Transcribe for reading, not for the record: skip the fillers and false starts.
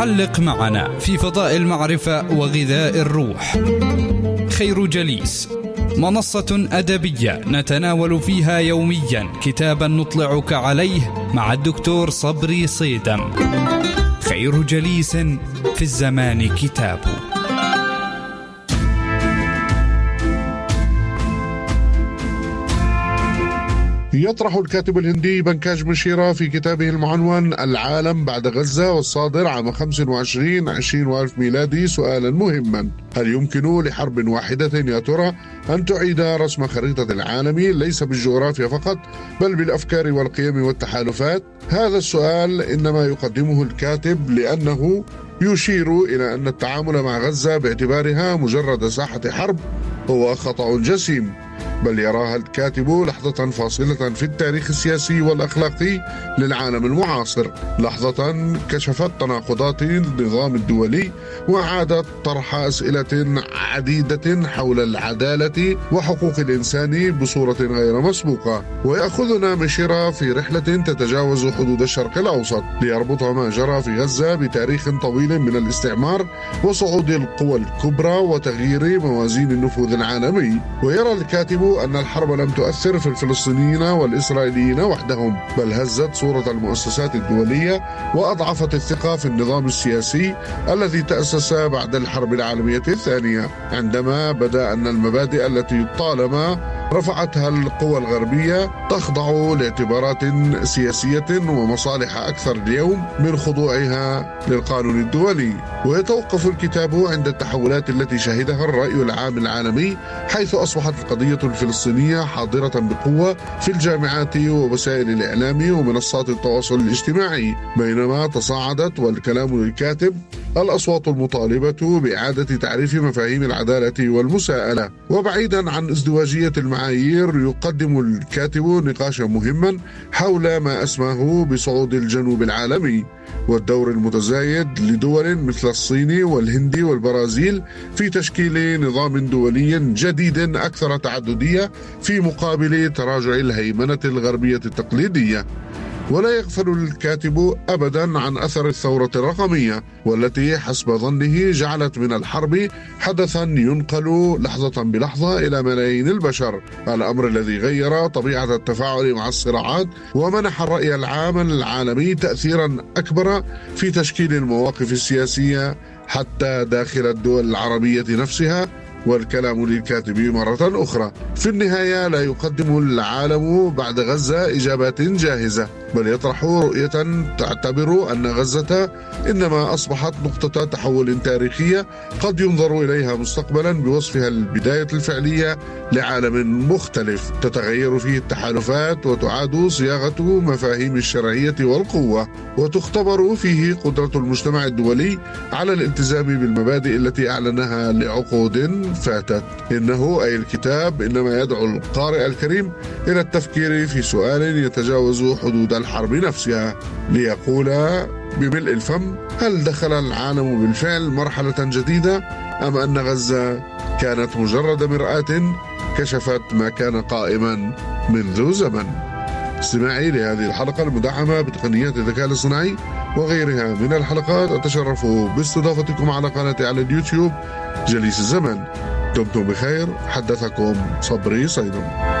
حلق معنا في فضاء المعرفة وغذاء الروح. خير جليس، منصة أدبية نتناول فيها يوميا كتابا نطلعك عليه مع الدكتور صبري صيدم. خير جليس في الزمان كتاب. يطرح الكاتب الهندي بنكاج مشيرة في كتابه المعنون العالم بعد غزة والصادر عام 25/20 ميلادي سؤالا مهما: هل يمكن لحرب واحدة يا ترى أن تعيد رسم خريطة العالم ليس بالجغرافيا فقط بل بالأفكار والقيم والتحالفات؟ هذا السؤال إنما يقدمه الكاتب لأنه يشير إلى أن التعامل مع غزة باعتبارها مجرد ساحة حرب هو خطأ جسيم، بل يراها الكاتب لحظة فاصلة في التاريخ السياسي والأخلاقي للعالم المعاصر، لحظة كشفت تناقضات النظام الدولي وأعادت طرح أسئلة عديدة حول العدالة وحقوق الإنسان بصورة غير مسبوقة. ويأخذنا مشيرة في رحلة تتجاوز حدود الشرق الأوسط ليربط ما جرى في غزة بتاريخ طويل من الاستعمار وصعود القوى الكبرى وتغيير موازين النفوذ العالمي. ويرى الكاتب أن الحرب لم تؤثر في الفلسطينيين والإسرائيليين وحدهم، بل هزت صورة المؤسسات الدولية وأضعفت الثقة في النظام السياسي الذي تأسس بعد الحرب العالمية الثانية، عندما بدا أن المبادئ التي طالما رفعتها القوى الغربية تخضع لاعتبارات سياسية ومصالح أكثر اليوم من خضوعها للقانون الدولي. ويتوقف الكتاب عند التحولات التي شهدها الرأي العام العالمي، حيث أصبحت القضية الفلسطينية حاضرة بقوة في الجامعات ووسائل الإعلام ومنصات التواصل الاجتماعي، بينما تصاعدت والكلام للكاتب الأصوات المطالبة بإعادة تعريف مفاهيم العدالة والمساءلة. وبعيدا عن ازدواجية المعايير، يقدم الكاتب نقاشا مهما حول ما أسماه بصعود الجنوب العالمي والدور المتزايد لدول مثل الصين والهند والبرازيل في تشكيل نظام دولي جديد أكثر تعددية في مقابل تراجع الهيمنة الغربية التقليدية. ولا يغفل الكاتب أبدا عن أثر الثورة الرقمية، والتي حسب ظنه جعلت من الحرب حدثا ينقل لحظة بلحظة إلى ملايين البشر، الأمر الذي غير طبيعة التفاعل مع الصراعات ومنح الرأي العام العالمي تأثيرا أكبر في تشكيل المواقف السياسية حتى داخل الدول العربية نفسها. والكلام للكاتب مرة أخرى: في النهاية لا يقدم العالم بعد غزة إجابات جاهزة، بل يطرح رؤية تعتبر أن غزة إنما أصبحت نقطة تحول تاريخية قد ينظر إليها مستقبلا بوصفها البداية الفعلية لعالم مختلف تتغير فيه التحالفات وتعاد صياغة مفاهيم الشرعية والقوة، وتختبر فيه قدرة المجتمع الدولي على الالتزام بالمبادئ التي أعلنها لعقود فاتت. إنه أي الكتاب إنما يدعو القارئ الكريم إلى التفكير في سؤال يتجاوز حدود الحرب نفسها، ليقول بملء الفم: هل دخل العالم بالفعل مرحلة جديدة، أم أن غزة كانت مجرد مرآة كشفت ما كان قائما منذ زمن؟ استماعي لهذه الحلقة المدعمة بتقنيات الذكاء الاصطناعي وغيرها من الحلقات، أتشرف باستضافتكم على قناتي على اليوتيوب جليس الزمن. دمتم بخير، حدثكم صبري صيدم.